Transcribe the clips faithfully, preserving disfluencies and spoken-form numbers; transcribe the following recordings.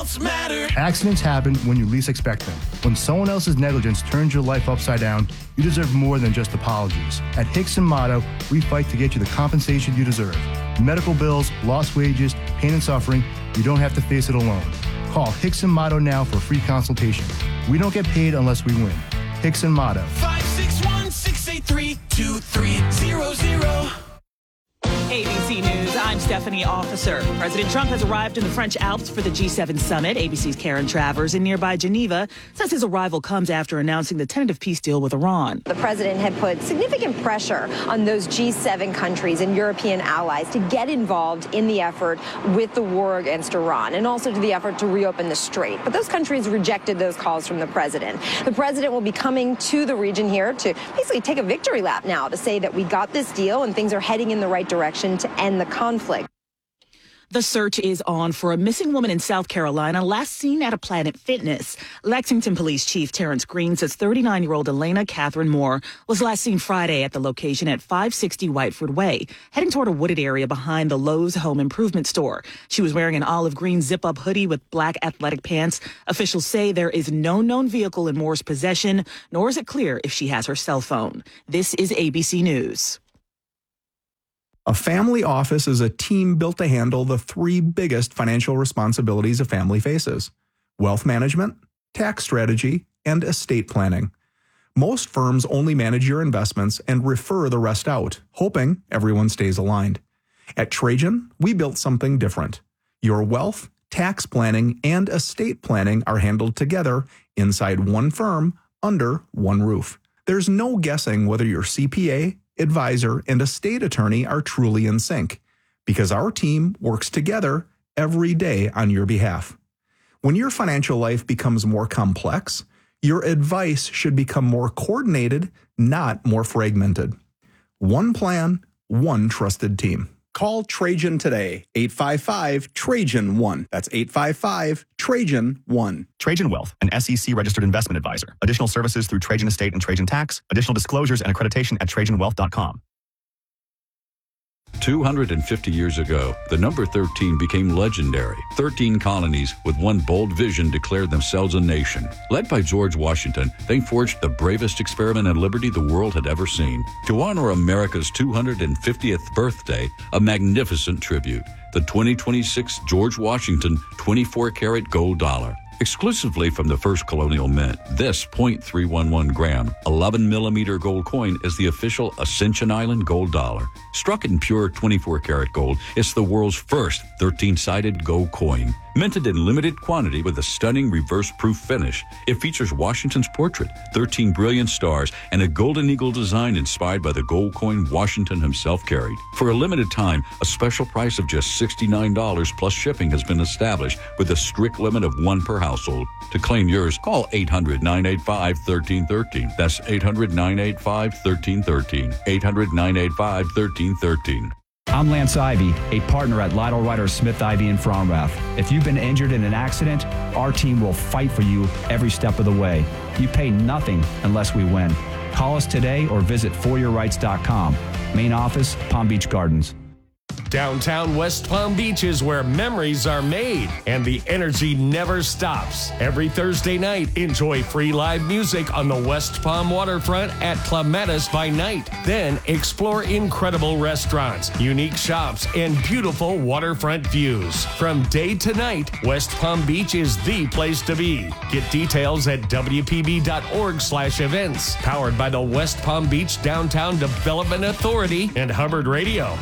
Results matter. Accidents happen when you least expect them. When someone else's negligence turns your life upside down, you deserve more than just apologies. At Hicks and Motto, we fight to get you the compensation you deserve. Medical bills, lost wages, pain and suffering, you don't have to face it alone. Call Hicks and Motto now for a free consultation. We don't get paid unless we win. Hicks and Motto. five six one, six eight three, two three zero zero. A B C News, I'm Stephanie Officer. President Trump has arrived in the French Alps for the G seven summit. A B C's Karen Travers in nearby Geneva says his arrival comes after announcing the tentative peace deal with Iran. The president had put significant pressure on those G seven countries and European allies to get involved in the effort with the war against Iran and also to the effort to reopen the strait. But those countries rejected those calls from the president. The president will be coming to the region here to basically take a victory lap now to say that we got this deal and things are heading in the right direction to end the conflict. The search is on for a missing woman in South Carolina last seen at a Planet Fitness. Lexington Police Chief Terrence Green says thirty-nine-year-old Elena Catherine Moore was last seen Friday at the location at five sixty Whiteford Way, heading toward a wooded area behind the Lowe's Home Improvement Store. She was wearing an olive green zip-up hoodie with black athletic pants. Officials say there is no known vehicle in Moore's possession, nor is it clear if she has her cell phone. This is A B C News. A family office is a team built to handle the three biggest financial responsibilities a family faces: wealth management, tax strategy, and estate planning. Most firms only manage your investments and refer the rest out, hoping everyone stays aligned. At Trajan, we built something different. Your wealth, tax planning, and estate planning are handled together inside one firm under one roof. There's no guessing whether your C P A, advisor, and estate attorney are truly in sync, because our team works together every day on your behalf. When your financial life becomes more complex, your advice should become more coordinated, not more fragmented. One plan, one trusted team. Call Trajan today, eight five five, Trajan one. That's eight five five, Trajan one. Trajan Wealth, an S E C-registered investment advisor. Additional services through Trajan Estate and Trajan Tax. Additional disclosures and accreditation at trajan wealth dot com. two hundred fifty years ago, the number thirteen became legendary. thirteen colonies with one bold vision declared themselves a nation. Led by George Washington, they forged the bravest experiment in liberty the world had ever seen. To honor America's two hundred fiftieth birthday, a magnificent tribute, the twenty twenty-six George Washington twenty-four karat gold dollar. Exclusively from the first colonial mint, this zero point three one one gram, eleven millimeter gold coin is the official Ascension Island gold dollar. Struck in pure twenty-four karat gold, it's the world's first thirteen-sided gold coin. Minted in limited quantity with a stunning reverse-proof finish, it features Washington's portrait, thirteen brilliant stars, and a golden eagle design inspired by the gold coin Washington himself carried. For a limited time, a special price of just sixty-nine dollars plus shipping has been established with a strict limit of one per household. To claim yours, call eight hundred, nine eight five, one three one three. That's eight hundred, nine eight five, one three one three. eight hundred, nine eight five, one three one three. I'm Lance Ivy, a partner at Lytle Ryder Smith Ivy in Fromrath. If you've been injured in an accident, our team will fight for you every step of the way. You pay nothing unless we win. Call us today or visit for your rights dot com. Main office, Palm Beach Gardens. Downtown West Palm Beach is where memories are made and the energy never stops. Every Thursday night, enjoy free live music on the West Palm waterfront at Clematis by night. Then explore incredible restaurants, unique shops, and beautiful waterfront views. From day to night, West Palm Beach is the place to be. Get details at w p b dot org slash events. Powered by the West Palm Beach Downtown Development Authority and Hubbard Radio.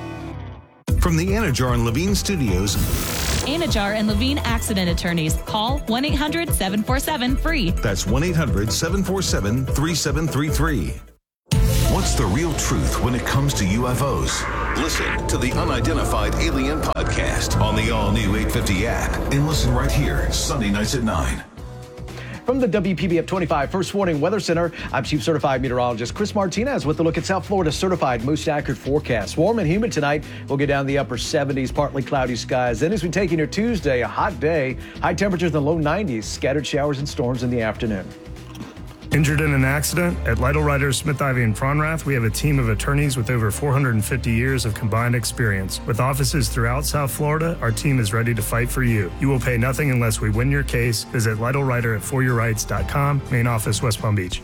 From the Anajar and Levine Studios. Anajar and Levine Accident Attorneys. Call one eight hundred, seven four seven, free. That's one eight hundred, seven four seven, three seven three three. What's the real truth when it comes to U F Os? Listen to the Unidentified Alien Podcast on the all-new eight fifty app and listen right here, Sunday nights at nine. From the W P B F twenty-five First Warning Weather Center, I'm Chief Certified Meteorologist Chris Martinez with a look at South Florida's certified most accurate forecast. Warm and humid tonight. We'll get down the upper seventies, partly cloudy skies. Then as we take into Tuesday, a hot day, high temperatures in the low nineties, scattered showers and storms in the afternoon. Injured in an accident? At Lytle Ryder, Smith, Ivy and Fronrath, we have a team of attorneys with over four hundred fifty years of combined experience. With offices throughout South Florida, our team is ready to fight for you. You will pay nothing unless we win your case. Visit Lytle Ryder at for your rights dot com, main office, West Palm Beach.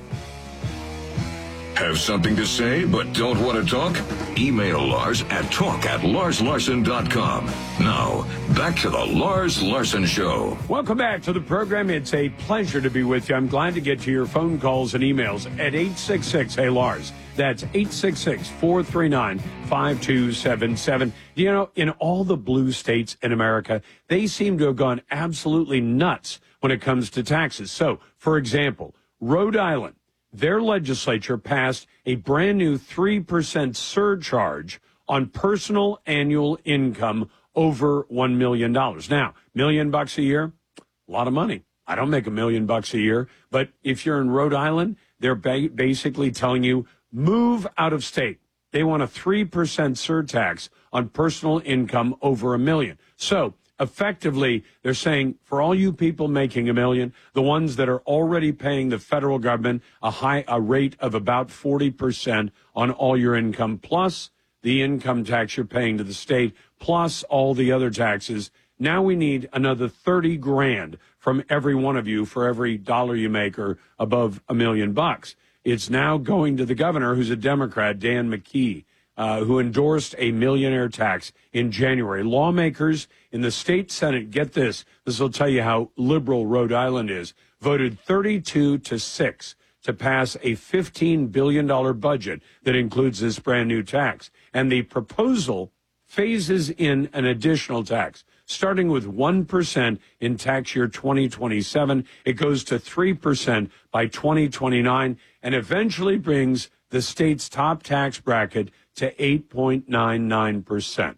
Have something to say but don't want to talk? Email Lars at talk at lars larson dot com. Now, back to the Lars Larson Show. Welcome back to the program. It's a pleasure to be with you. I'm glad to get to your phone calls and emails at eight six six, hey Lars. That's eight six six, four three nine, five two seven seven. You know, in all the blue states in America, they seem to have gone absolutely nuts when it comes to taxes. So, for example, Rhode Island, their legislature passed a brand new three percent surcharge on personal annual income over one million dollars. Now, million bucks a year, a lot of money. I don't make a million bucks a year. But if you're in Rhode Island, they're ba- basically telling you, move out of state. They want a three percent surtax on personal income over a million. So effectively, they're saying for all you people making a million, the ones that are already paying the federal government a high a rate of about forty percent on all your income, plus the income tax you're paying to the state, plus all the other taxes. Now we need another thirty grand from every one of you for every dollar you make or above a million bucks. It's now going to the governor, who's a Democrat, Dan McKee, uh, who endorsed a millionaire tax in January. Lawmakers in the state Senate, get this, this will tell you how liberal Rhode Island is, voted thirty-two to six to pass a fifteen billion dollars budget that includes this brand new tax. And the proposal phases in an additional tax. Starting with one percent in tax year twenty twenty-seven, it goes to three percent by twenty twenty-nine, and eventually brings the state's top tax bracket to eight point nine nine percent.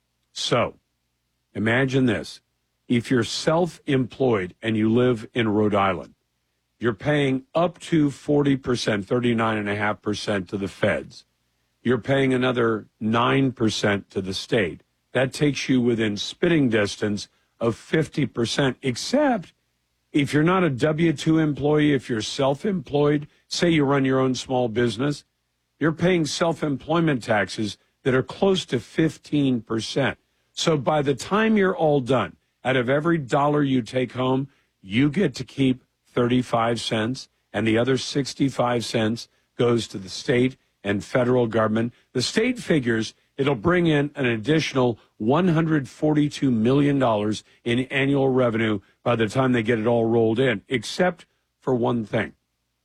So, imagine this. If you're self-employed and you live in Rhode Island, you're paying up to forty percent, thirty-nine point five percent to the feds. You're paying another nine percent to the state. That takes you within spitting distance of fifty percent, except if you're not a W two employee, if you're self-employed, say you run your own small business, you're paying self-employment taxes that are close to fifteen percent. So by the time you're all done, out of every dollar you take home, you get to keep thirty-five cents, and the other sixty-five cents goes to the state and federal government. The state figures it'll bring in an additional one hundred forty-two million dollars in annual revenue by the time they get it all rolled in, except for one thing.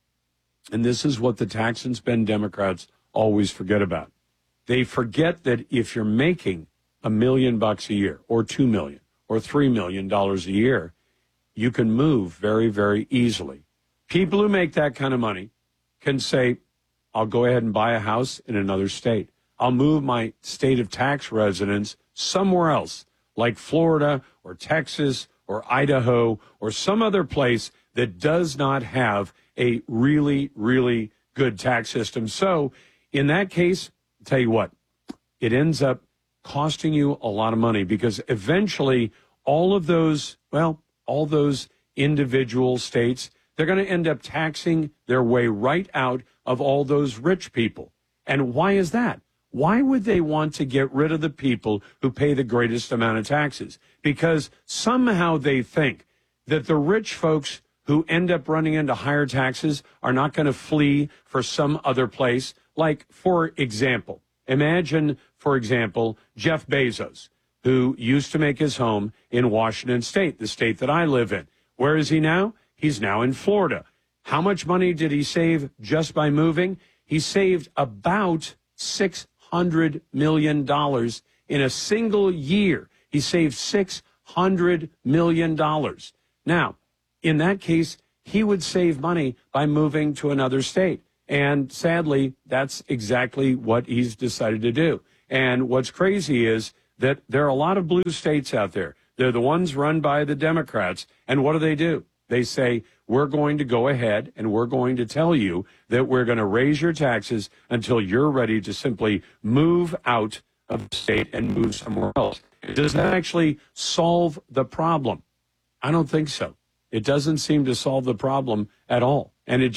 And this is what the tax and spend Democrats always forget about. They forget that if you're making a million bucks a year or two million or three million dollars a year, you can move very, very easily. People who make that kind of money can say, I'll go ahead and buy a house in another state. I'll move my state of tax residence somewhere else, like Florida or Texas or Idaho or some other place that does not have a really, really good tax system. So in that case, I'll tell you what, it ends up costing you a lot of money because eventually all of those, well, all those individual states, they're going to end up taxing their way right out of all those rich people. And why is that? Why would they want to get rid of the people who pay the greatest amount of taxes? Because somehow they think that the rich folks who end up running into higher taxes are not going to flee for some other place. Like, for example, imagine, for example, Jeff Bezos, who used to make his home in Washington State, the state that I live in. Where is he now? He's now in Florida. How much money did he save just by moving? He saved about six hundred million dollars in a single year. He saved six hundred million dollars. Now, in that case, he would save money by moving to another state. And sadly, that's exactly what he's decided to do. And what's crazy is that there are a lot of blue states out there. They're the ones run by the Democrats. And what do they do? They say, we're going to go ahead and we're going to tell you that we're going to raise your taxes until you're ready to simply move out of the state and move somewhere else. Does that actually solve the problem? I don't think so. It doesn't seem to solve the problem at all. And it just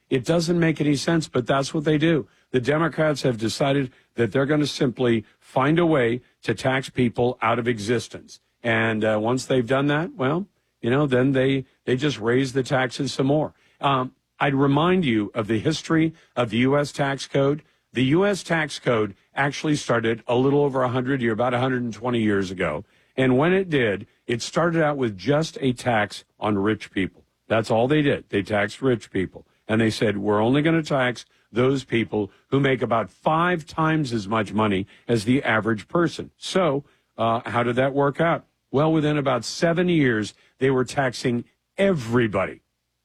It doesn't make any sense, but that's what they do. The Democrats have decided that they're going to simply find a way to tax people out of existence. And uh, once they've done that, well, you know, then they, they just raise the taxes some more. Um, I'd remind you of the history of the U S tax code. The U S tax code actually started a little over one hundred years, about one hundred twenty years ago. And when it did, it started out with just a tax on rich people. That's all they did. They taxed rich people. And they said, we're only going to tax those people who make about five times as much money as the average person. So uh, how did that work out? Well, within about seven years, they were taxing everybody.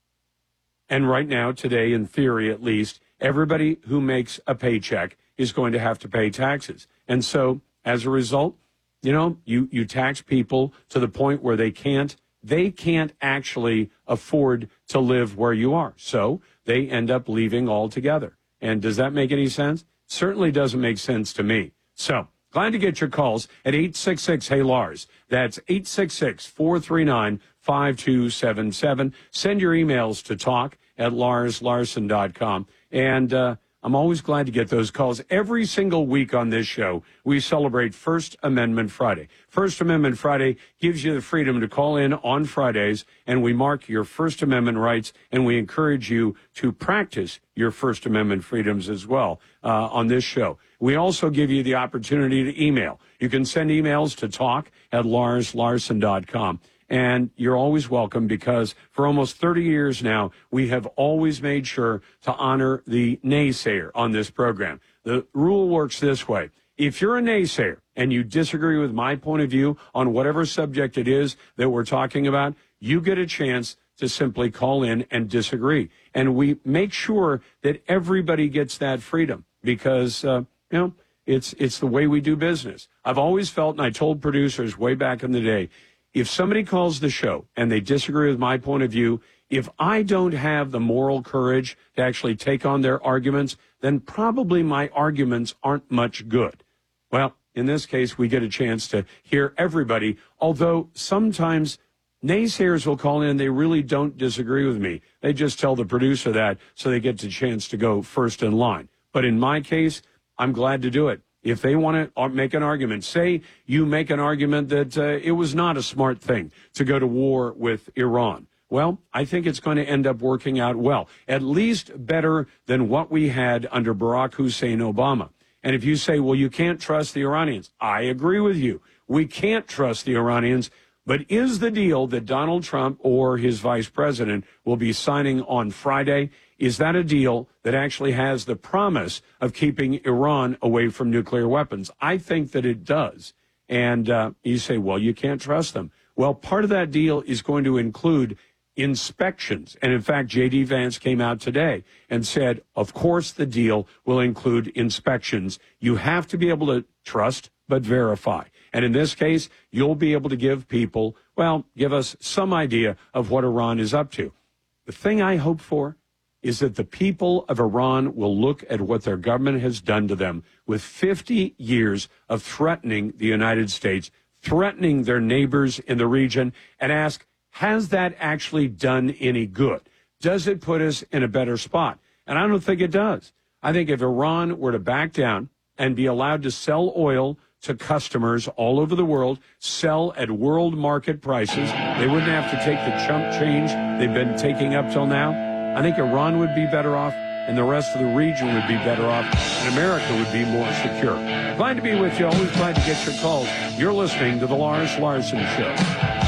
And right now, today, in theory at least, everybody who makes a paycheck is going to have to pay taxes. And so, as a result, you know, you, you tax people to the point where they can't, they can't actually afford to live where you are. So they end up leaving altogether. And does that make any sense? Certainly doesn't make sense to me. So glad to get your calls at eight six six, hey Lars. That's eight six six, four three nine, five two seven seven. Send your emails to talk at lars larson dot com. And uh, I'm always glad to get those calls. Every single week on this show, we celebrate First Amendment Friday. First Amendment Friday gives you the freedom to call in on Fridays, and we mark your First Amendment rights, and we encourage you to practice your First Amendment freedoms as well uh, on this show. We also give you the opportunity to email. You can send emails to talk at lars larson dot com. And you're always welcome because for almost thirty years now, we have always made sure to honor the naysayer on this program. The rule works this way. If you're a naysayer and you disagree with my point of view on whatever subject it is that we're talking about, you get a chance to simply call in and disagree. And we make sure that everybody gets that freedom because, uh, you know, it's, it's the way we do business. I've always felt, and I told producers way back in the day, if somebody calls the show and they disagree with my point of view, if I don't have the moral courage to actually take on their arguments, then probably my arguments aren't much good. Well, in this case, we get a chance to hear everybody, although sometimes naysayers will call in and they really don't disagree with me. They just tell the producer that so they get the chance to go first in line. But in my case, I'm glad to do it. If they want to make an argument, say you make an argument that uh, it was not a smart thing to go to war with Iran. Well, I think it's going to end up working out well, at least better than what we had under Barack Hussein Obama. And if you say, well, you can't trust the Iranians, I agree with you. We can't trust the Iranians. But is the deal that Donald Trump or his vice president will be signing on Friday, is that a deal that actually has the promise of keeping Iran away from nuclear weapons? I think that it does. And uh, you say, well, you can't trust them. Well, part of that deal is going to include inspections. And in fact, J D Vance came out today and said, of course, the deal will include inspections. You have to be able to trust but verify. And in this case, you'll be able to give people, well, give us some idea of what Iran is up to. The thing I hope for is that the people of Iran will look at what their government has done to them with fifty years of threatening the United States, threatening their neighbors in the region, and ask, has that actually done any good? Does it put us in a better spot? And I don't think it does. I think if Iran were to back down and be allowed to sell oil to customers all over the world, sell at world market prices, they wouldn't have to take the chump change they've been taking up till now. I think Iran would be better off, and the rest of the region would be better off, and America would be more secure. Glad to be with you. Always glad to get your calls. You're listening to The Lars Larson Show.